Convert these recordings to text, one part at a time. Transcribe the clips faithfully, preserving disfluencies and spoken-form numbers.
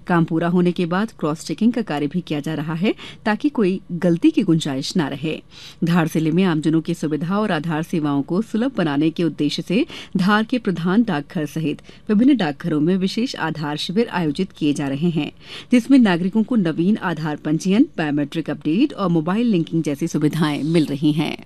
काम पूरा होने के बाद क्रॉस चेकिंग का कार्य भी किया जा रहा है ताकि कोई गलती की गुंजाइश न रहे। धार जिले में आमजनों की सुविधा और आधार सेवाओं को सुलभ बनाने के उद्देश्य से धार के प्रधान डाकघर सहित विभिन्न डाकघरों में विशेष आधार शिविर आयोजित किए जा रहे हैं, जिसमें नागरिकों को नवीन आधार पंजीयन, बायोमेट्रिक अपडेट और मोबाइल लिंकिंग जैसी सुविधाएं मिल रही हैं।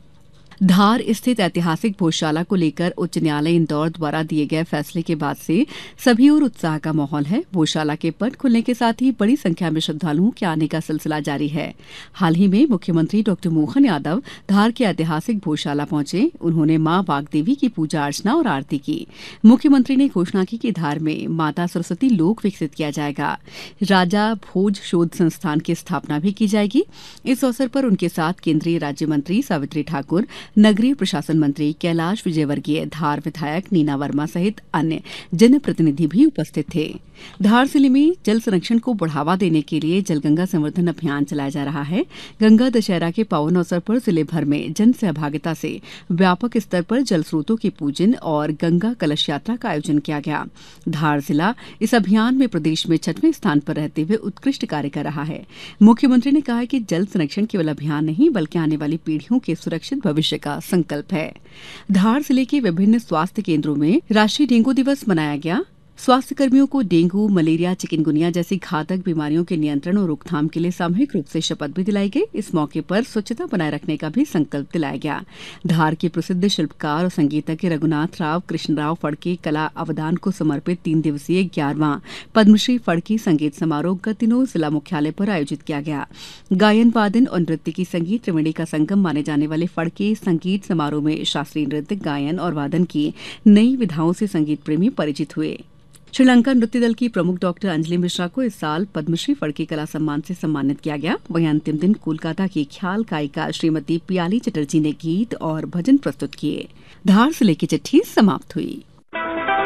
धार स्थित ऐतिहासिक भोजशाला को लेकर उच्च न्यायालय इंदौर द्वारा दिए गए फैसले के बाद से सभी ओर उत्साह का माहौल है। भोजशाला के पट खुलने के साथ ही बड़ी संख्या में श्रद्धालुओं के आने का सिलसिला जारी है। हाल ही में मुख्यमंत्री डॉक्टर मोहन यादव धार के ऐतिहासिक भोजशाला पहुंचे। उन्होंने मां वाग्देवी की पूजा अर्चना और आरती की। मुख्यमंत्री ने घोषणा की कि धार में माता सरस्वती लोक विकसित किया जाएगा। राजा भोज शोध संस्थान की स्थापना भी की जाएगी। इस अवसर पर उनके साथ केंद्रीय राज्य मंत्री सावित्री ठाकुर, नगरीय प्रशासन मंत्री कैलाश विजयवर्गीय, धार विधायक नीना वर्मा सहित अन्य जनप्रतिनिधि भी उपस्थित थे। धार जिले में जल संरक्षण को बढ़ावा देने के लिए जलगंगा संवर्धन अभियान चलाया जा रहा है। गंगा दशहरा के पावन अवसर पर जिले भर में जन सहभागिता से व्यापक स्तर पर जल स्रोतों के पूजन और गंगा कलश यात्रा का आयोजन किया गया। धार जिला इस अभियान में प्रदेश में छठवें स्थान पर रहते हुए उत्कृष्ट कार्य कर रहा है। मुख्यमंत्री ने कहा कि जल संरक्षण केवल अभियान नहीं बल्कि आने वाली पीढ़ियों के सुरक्षित भविष्य का संकल्प है। धार जिले के विभिन्न स्वास्थ्य केंद्रों में राष्ट्रीय डेंगू दिवस मनाया गया। स्वास्थ्य कर्मियों को डेंगू, मलेरिया, चिकनगुनिया जैसी घातक बीमारियों के नियंत्रण और रोकथाम के लिए सामूहिक रूप से शपथ भी दिलाई गई। इस मौके पर स्वच्छता बनाए रखने का भी संकल्प दिलाया गया। धार के प्रसिद्ध शिल्पकार और संगीतज्ञ रघुनाथ राव कृष्णराव फड़के कला अवदान को समर्पित तीन दिवसीय ग्यारहवां पद्मश्री फड़के संगीत समारोह गतिनोर जिला मुख्यालय पर आयोजित किया गया। गायन, वादन और नृत्य की संगीत त्रिवेणी का संगम माने जाने वाले फड़के संगीत समारोह में शास्त्रीय नृत्य, गायन और वादन की नई विधाओं से संगीत प्रेमी परिचित हुए। श्रीलंका नृत्य दल की प्रमुख डॉक्टर अंजलि मिश्रा को इस साल पद्मश्री फड़के कला सम्मान से सम्मानित किया गया। वहीं अंतिम दिन कोलकाता की ख्याल गायिका श्रीमती पियाली चटर्जी ने गीत और भजन प्रस्तुत किए। धार जिले की चिट्ठी समाप्त हुई।